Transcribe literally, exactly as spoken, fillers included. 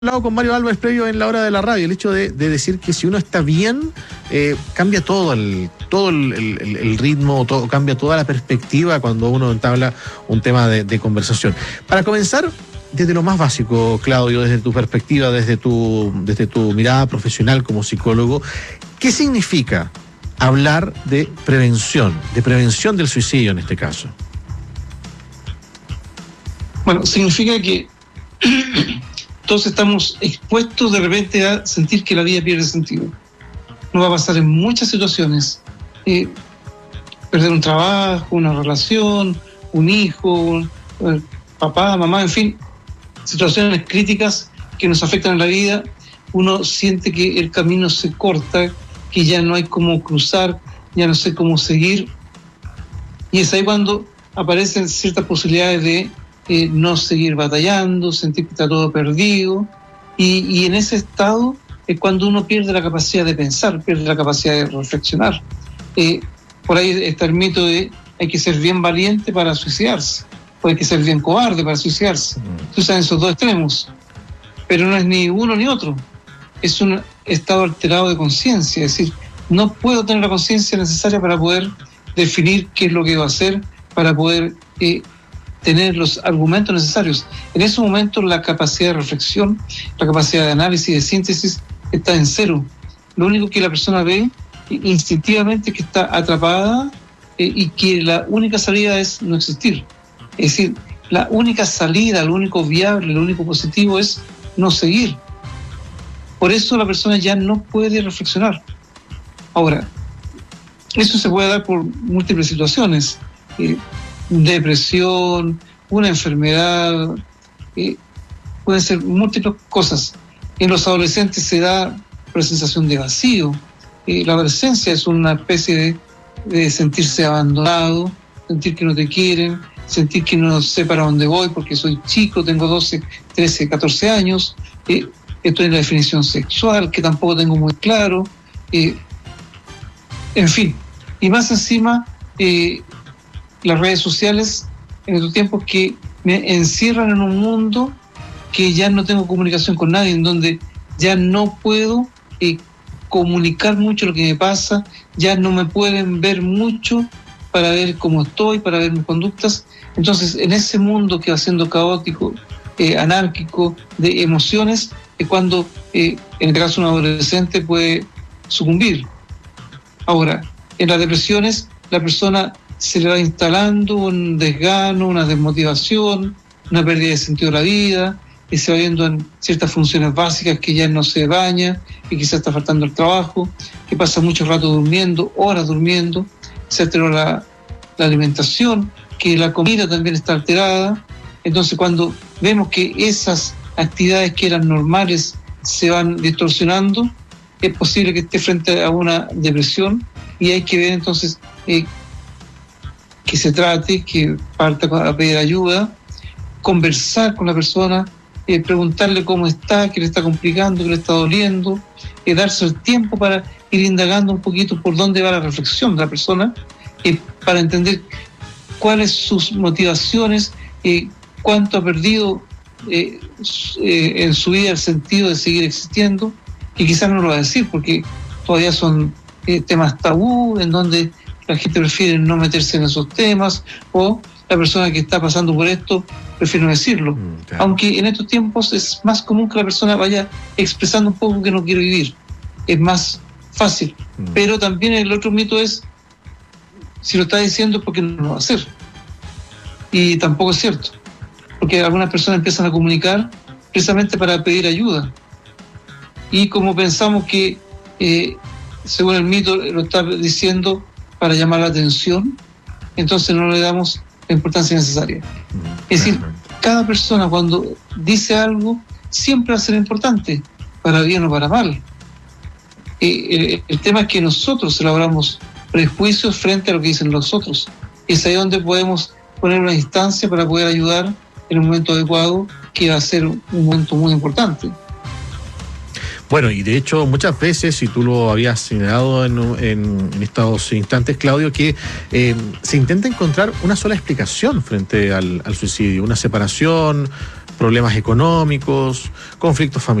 Hablado con Mario Álvarez previo en la hora de la radio, el hecho de, de decir que si uno está bien, eh, cambia todo el todo el, el, el ritmo, todo, cambia toda la perspectiva cuando uno entabla un tema de, de conversación. Para comenzar, desde lo más básico, Claudio, desde tu perspectiva, desde tu, desde tu mirada profesional como psicólogo, ¿qué significa hablar de prevención, de prevención del suicidio en este caso? Bueno, significa que todos estamos expuestos de repente a sentir que la vida pierde sentido. Nos va a pasar en muchas situaciones. Eh, perder un trabajo, una relación, un hijo, eh, papá, mamá, en fin, situaciones críticas que nos afectan en la vida. Uno siente que el camino se corta, que ya no hay cómo cruzar, ya no sé cómo seguir. Y es ahí cuando aparecen ciertas posibilidades de Eh, no seguir batallando, sentir que está todo perdido, y, y en ese estado es cuando uno pierde la capacidad de pensar, pierde la capacidad de reflexionar. Eh, por ahí está el mito de hay que ser bien valiente para suicidarse, o hay que ser bien cobarde para suicidarse. Mm. Tú sabes esos dos extremos, pero no es ni uno ni otro, es un estado alterado de conciencia, es decir, no puedo tener la conciencia necesaria para poder definir qué es lo que debo hacer, para poder eh, tener los argumentos necesarios. En ese momento la capacidad de reflexión, la capacidad de análisis, de síntesis está en cero. Lo único que la persona ve instintivamente es que está atrapada eh, y que la única salida es no existir. Es decir, la única salida, lo único viable, lo único positivo es no seguir. Por eso la persona ya no puede reflexionar. Ahora, eso se puede dar por múltiples situaciones. Eh, depresión, una enfermedad, eh, pueden ser múltiples cosas. En los adolescentes se da la sensación de vacío. Eh, la adolescencia es una especie de, de sentirse abandonado, sentir que no te quieren, sentir que no sé para dónde voy porque soy chico, tengo doce, trece, catorce años, eh, estoy en la definición sexual que tampoco tengo muy claro, eh, en fin. Y más encima, eh, las redes sociales en estos tiempos que me encierran en un mundo que ya no tengo comunicación con nadie, en donde ya no puedo eh, comunicar mucho lo que me pasa, ya no me pueden ver mucho para ver cómo estoy, para ver mis conductas. Entonces, en ese mundo que va siendo caótico, eh, anárquico, de emociones, es cuando, eh, en el caso de un adolescente, puede sucumbir. Ahora, en las depresiones, la persona se le va instalando un desgano, una desmotivación, una pérdida de sentido de la vida, y se va viendo en ciertas funciones básicas que ya no se baña, que quizás está faltando el trabajo, que pasa mucho rato durmiendo, horas durmiendo, se alteró la, la alimentación, que la comida también está alterada. Entonces, cuando vemos que esas actividades que eran normales se van distorsionando, es posible que esté frente a una depresión, y hay que ver entonces eh, que se trate, que parta a pedir ayuda, conversar con la persona, eh, preguntarle cómo está, qué le está complicando, qué le está doliendo, eh, darse el tiempo para ir indagando un poquito por dónde va la reflexión de la persona, eh, para entender cuáles sus motivaciones, eh, cuánto ha perdido eh, eh, en su vida el sentido de seguir existiendo, que quizás no lo va a decir porque todavía son eh, temas tabú, en donde la gente prefiere no meterse en esos temas, o la persona que está pasando por esto prefiere no decirlo. Mm, claro. Aunque en estos tiempos es más común que la persona vaya expresando un poco que no quiere vivir. Es más fácil. Mm. Pero también el otro mito es, si lo está diciendo es porque no lo va a hacer. Y tampoco es cierto. Porque algunas personas empiezan a comunicar precisamente para pedir ayuda. Y como pensamos que, eh, según el mito, lo está diciendo para llamar la atención, entonces no le damos la importancia necesaria. Es decir, cada persona cuando dice algo siempre va a ser importante, para bien o para mal. Eh, el, el tema es que nosotros elaboramos prejuicios frente a lo que dicen los otros. Es ahí donde podemos poner una instancia para poder ayudar en el momento adecuado, que va a ser un momento muy importante. Bueno, y de hecho muchas veces, y tú lo habías señalado en, en, en estos instantes, Claudio, que eh, se intenta encontrar una sola explicación frente al, al suicidio, una separación, problemas económicos, conflictos familiares.